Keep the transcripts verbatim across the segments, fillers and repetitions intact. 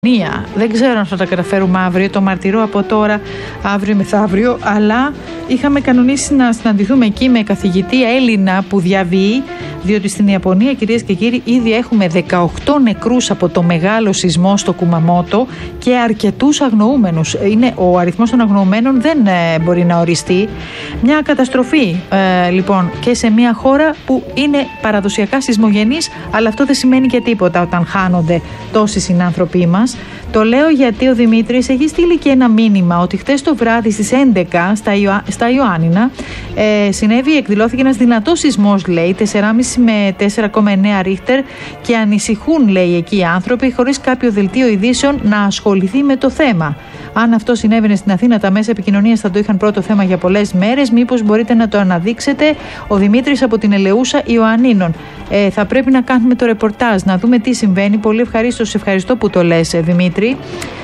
Δεν ξέρω αν θα τα καταφέρουμε αύριο, το μαρτυρώ από τώρα, αύριο μεθαύριο, αλλά είχαμε κανονίσει να συναντηθούμε εκεί με καθηγητή Έλληνα που διαβεί, διότι στην Ιαπωνία, κυρίες και κύριοι, ήδη έχουμε δεκαοκτώ νεκρούς από το μεγάλο σεισμό στο Κουμαμότο και αρκετούς αγνοούμενους. Είναι, ο αριθμός των αγνοούμενων δεν ε, μπορεί να οριστεί. Μια καταστροφή ε, λοιπόν και σε μια χώρα που είναι παραδοσιακά σεισμογενής, αλλά αυτό δεν σημαίνει και τίποτα όταν χάνονται τόσοι συνάνθρωποι μας. Το λέω γιατί ο Δημήτρης έχει στείλει και ένα μήνυμα ότι χθες το βράδυ στις έντεκα στα, Ιωα... στα Ιωάννινα ε, συνέβη, εκδηλώθηκε ένας δυνατός σεισμός, λέει, τέσσερα κόμμα πέντε με τέσσερα κόμμα εννέα ρίχτερ, και ανησυχούν, λέει, εκεί οι άνθρωποι, χωρίς κάποιο δελτίο ειδήσεων να ασχοληθεί με το θέμα. Αν αυτό συνέβαινε στην Αθήνα, τα μέσα επικοινωνίας θα το είχαν πρώτο θέμα για πολλές μέρες. Μήπως μπορείτε να το αναδείξετε? Ο Δημήτρης από την Ελεούσα Ιωαννίνων. Ε, θα πρέπει να κάνουμε το ρεπορτάζ, να δούμε τι συμβαίνει. Πολύ ευχαρίστω, σε ευχαριστώ που το λες, Δημήτρη.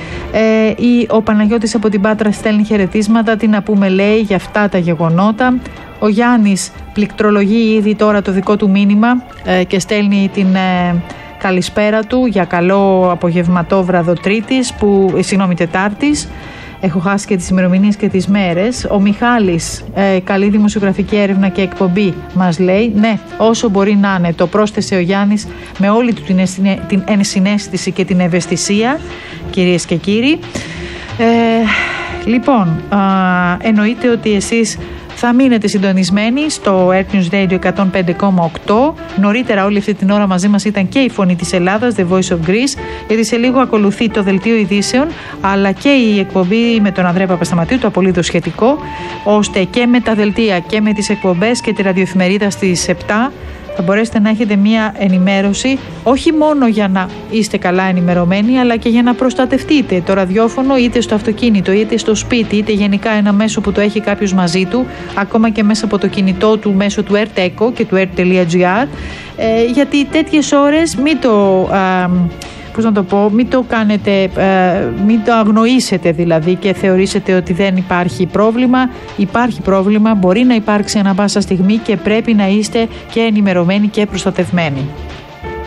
Ε, η, ο Παναγιώτης από την Πάτρα στέλνει χαιρετίσματα. Τι να πούμε, λέει, για αυτά τα γεγονότα. Ο Γιάννης πληκτρολογεί ήδη τώρα το δικό του μήνυμα ε, και στέλνει την ε, καλησπέρα του για καλό απογευματόβραδο Τρίτης, που, ε, συγγνώμη, Τετάρτης. Έχω χάσει και τις ημερομηνίες και τις μέρες. Ο Μιχάλης, ε, καλή δημοσιογραφική έρευνα και εκπομπή, μας λέει. Ναι, όσο μπορεί να είναι. Το πρόσθεσε ο Γιάννης με όλη του την, εσυνε, την ενσυναίσθηση και την ευαισθησία, κυρίες και κύριοι. Ε, λοιπόν, α, εννοείται ότι εσείς θα μείνετε συντονισμένοι στο Earth News Radio εκατόν πέντε κόμμα οκτώ. Νωρίτερα όλη αυτή την ώρα μαζί μας ήταν και η Φωνή της Ελλάδας, The Voice of Greece, γιατί σε λίγο ακολουθεί το Δελτίο Ειδήσεων, αλλά και η εκπομπή με τον Ανδρέα Παπασταματίου, το απολύτως σχετικό, ώστε και με τα δελτία και με τις εκπομπές και τη ραδιοεφημερίδα στις επτά θα μπορέσετε να έχετε μία ενημέρωση, όχι μόνο για να είστε καλά ενημερωμένοι, αλλά και για να προστατευτείτε. Το ραδιόφωνο, είτε στο αυτοκίνητο, είτε στο σπίτι, είτε γενικά ένα μέσο που το έχει κάποιος μαζί του, ακόμα και μέσα από το κινητό του, μέσω του Earth Echo και του earth.gr, ε, γιατί τέτοιες ώρες μην το... Α, πώς να το πω, μην το κάνετε, ε, μην το αγνοήσετε δηλαδή και θεωρήσετε ότι δεν υπάρχει πρόβλημα. Υπάρχει πρόβλημα, μπορεί να υπάρξει ανά πάσα στιγμή και πρέπει να είστε και ενημερωμένοι και προστατευμένοι.